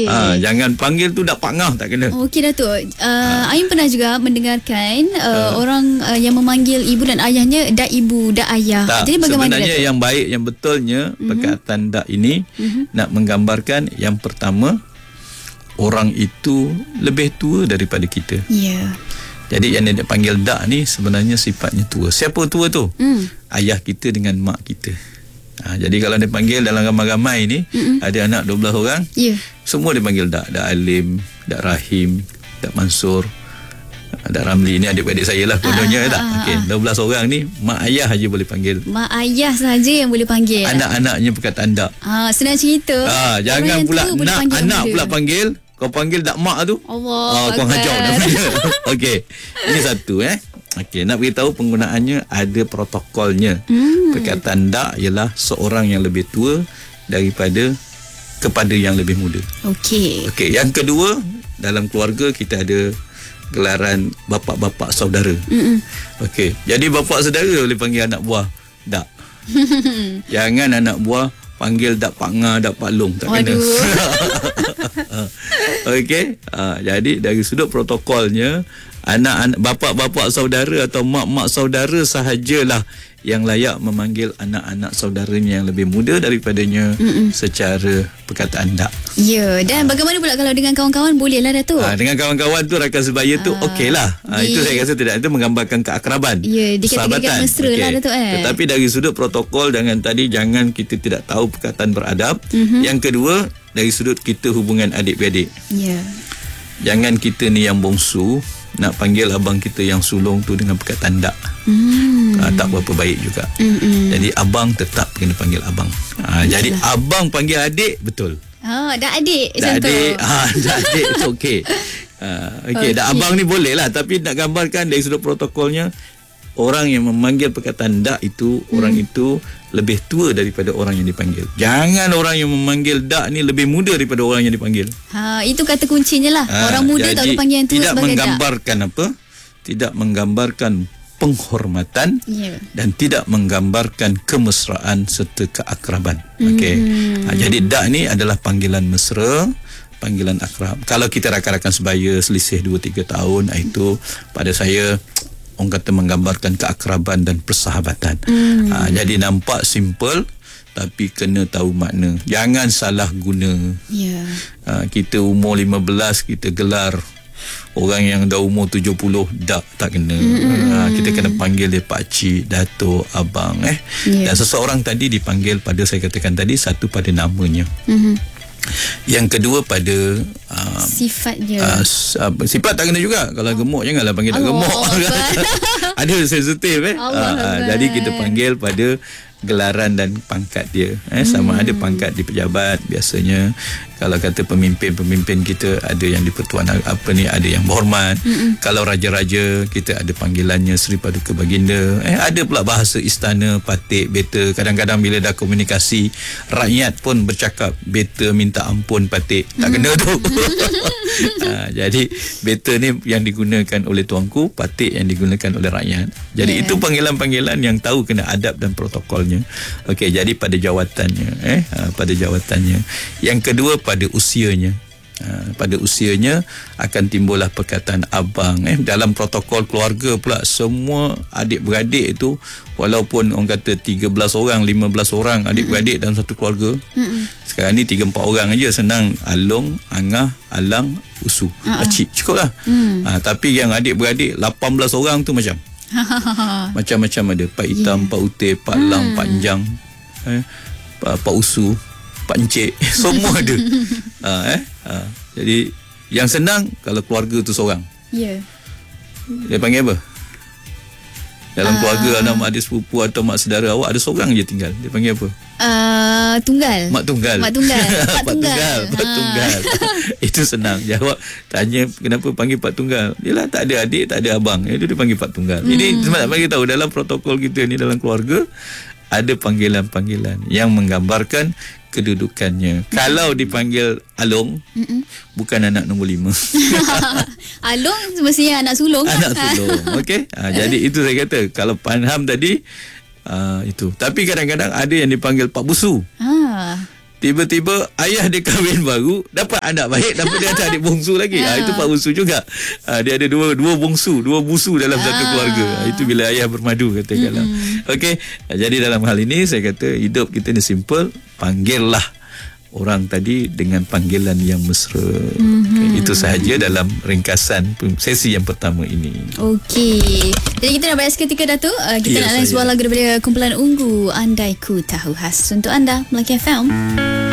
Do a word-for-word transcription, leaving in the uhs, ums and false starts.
Ha, jangan panggil tu dak pangah tak kena. Okey Datuk. Uh, ha. Aim pernah juga mendengarkan uh, ha. orang uh, yang memanggil ibu dan ayahnya dak ibu, dak ayah. Tak, jadi bagaimana sebenarnya Datuk? yang baik, yang betulnya mm-hmm. perkataan dak ini mm-hmm. nak menggambarkan yang pertama, orang itu lebih tua daripada kita. Ya. Yeah. Jadi yang dia panggil dak ni sebenarnya sifatnya tua. Siapa tua tu? Mm. Ayah kita dengan mak kita. Ha, jadi kalau dia panggil dalam ramai-ramai ni, mm-mm. ada anak dua belas orang, yeah. semua dia panggil dak. Dak Alim, dak Rahim, dak Mansur, dak Ramli. Ini adik-adik saya lah kononnya. Ah, tak? Ah, Okey, dua belas orang ni mak ayah aja boleh panggil. Mak ayah saja yang boleh panggil. Anak-anaknya perkataan dak. Ah, senang cerita. Ah, jangan pula nak anak pula panggil. Kau panggil dak mak tu, Allah, ah, kau hajar namanya. Okey, ini satu eh. Okey, nak beritahu penggunaannya ada protokolnya. Hmm. Perkataan dak ialah seorang yang lebih tua daripada kepada yang lebih muda. Okey. Okey, yang kedua, dalam keluarga kita ada gelaran bapa-bapa saudara. Mm-mm. Okey, jadi bapa saudara boleh panggil anak buah dak. Jangan anak buah panggil dak pak nga, dak pak long, tak kena. Okey, ha, jadi dari sudut protokolnya, anak-anak bapa-bapa saudara atau mak-mak saudara sahajalah yang layak memanggil anak-anak saudaranya yang lebih muda daripadanya Mm-mm. secara perkataan dak. Ya, dan ha. bagaimana pula kalau dengan kawan-kawan, bolehlah Datuk? Ha, dengan kawan-kawan tu rakan sebaya tu ha. okeylah. Ha, di... itu saya rasa tidak, itu menggambarkan keakraban. Ya, dikatakan mesra okay. lah Datuk eh. Tetapi dari sudut protokol dengan tadi, jangan kita tidak tahu perkataan beradab. Mm-hmm. Yang kedua, dari sudut kita hubungan adik-beradik. Ya. Jangan kita ni yang bongsu nak panggil abang kita yang sulung tu dengan perkataan dak. Hmm. Ha, tak berapa baik juga. Mm-mm. Jadi abang tetap kena panggil abang. Ha, jadi abang panggil adik betul. Ha, dak adik dak adik. Ha, dak adik tu okey. Ha, okey, okay. Dak abang ni boleh lah, tapi nak gambarkan dari sudut protokolnya, orang yang memanggil perkataan dak itu, hmm. orang itu lebih tua daripada orang yang dipanggil. Jangan orang yang memanggil dak ni lebih muda daripada orang yang dipanggil. Ha, itu kata kuncinya lah. Ha, orang muda tak boleh panggil yang tua tidak sebagai dak. Tidak menggambarkan apa? Tidak menggambarkan penghormatan, yeah. dan tidak menggambarkan kemesraan serta keakraban. Okey. Hmm. Ha, jadi dak ni adalah panggilan mesra, panggilan akrab. Kalau kita rakan-rakan sebaya selisih dua tiga tahun, itu pada saya orang kata menggambarkan keakraban dan persahabatan. Hmm. Ha, jadi nampak simple, tapi kena tahu makna. Jangan salah guna. Yeah. Ha, kita umur lima belas kita gelar orang yang dah umur tujuh puluh dak, tak kena. Hmm. Ha, kita kena panggil dia pakcik, datuk, abang eh. Yeah. Dan seseorang tadi dipanggil pada, saya katakan tadi, satu pada namanya. Hmm. Yang kedua pada uh, sifatnya. Uh, sifat tak kena juga. Kalau gemuk janganlah panggil tak gemuk. Ada sensitif eh. Uh, uh, jadi kita panggil pada gelaran dan pangkat dia. Eh, sama hmm. ada pangkat di pejabat biasanya. Kalau kata pemimpin-pemimpin kita ada yang di-Pertuan apa ni, ada yang berhormat. Hmm. Kalau raja-raja kita ada panggilannya Seri Paduka Baginda. Eh, ada pula bahasa istana, patik, beta. Kadang-kadang bila dah komunikasi, rakyat pun bercakap beta minta ampun patik. Tak hmm. kena tu. ha, jadi beta ni yang digunakan oleh tuanku, patik yang digunakan oleh rakyat. Jadi yeah. itu panggilan-panggilan yang tahu kena adab dan protokolnya. Okey, jadi pada jawatannya eh ha, pada jawatannya. Yang kedua pada usianya. Ha, pada usianya akan timbullah perkataan abang eh dalam protokol keluarga pula, semua adik-beradik itu walaupun orang kata tiga belas orang, lima belas orang adik-beradik mm-hmm. dalam satu keluarga. Mm-hmm. Sekarang ni tiga empat orang aja senang, Along, Angah, Alang, Usu. Uh-uh. Acik cukuplah. Mm. Ha, tapi yang adik-beradik lapan belas orang tu macam macam-macam ada. Pak Hitam, yeah. Pak Utih, Pak hmm. Lang, Pak Enjang, eh, Pak, Pak Usu, Pak Encik, semua ada. ha, eh? ha. Jadi yang senang kalau keluarga tu seorang. Ya. Yeah. Dia panggil apa? Dalam uh, keluarga ada mak adik sepupu atau mak saudara awak ada seorang je tinggal. Dia panggil apa? Uh, tunggal. Mak tunggal. Mak tunggal. Pak tunggal. Pak tunggal. Itu senang. Jawab tanya kenapa panggil Pak tunggal. Yalah tak ada adik, tak ada abang. Itu dia panggil Pak tunggal. Hmm. Jadi sebab nak bagi tahu dalam protokol kita ni dalam keluarga ada panggilan-panggilan yang menggambarkan kedudukannya. Mm-hmm. Kalau dipanggil Along, mm-hmm. bukan anak nombor lima. Along semestinya anak sulung. Anak sulung. Okey. Ha, jadi itu saya kata kalau faham tadi uh, itu. Tapi kadang-kadang ada yang dipanggil Pak Busu. Ha. tiba-tiba ayah dia kahwin baru, dapat anak baik, tapi dia ada adik bongsu lagi. Ya. Ha, itu Pak Bongsu juga. Ha, dia ada dua dua bongsu, dua busu dalam satu Ah. keluarga. Ha, itu bila ayah bermadu katakanlah. Okey, jadi dalam hal ini saya kata hidup kita ni simple, panggillah orang tadi dengan panggilan yang mesra. Mm-hmm. Okay, itu sahaja dalam ringkasan sesi yang pertama ini. Okey. Jadi kita nak beres ketika Datuk. Uh, kita Ya, nak lain saya. sebuah lagu daripada kumpulan Unggu, Andai Ku Tahu, khas untuk anda Melaka F M.